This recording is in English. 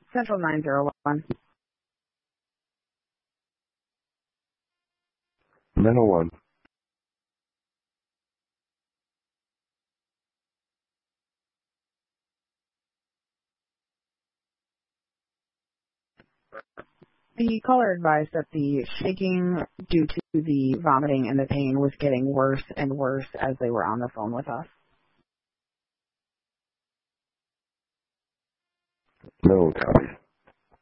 Central 901. Mental 1. The caller advised that the shaking due to the vomiting and the pain was getting worse and worse as they were on the phone with us. No copy.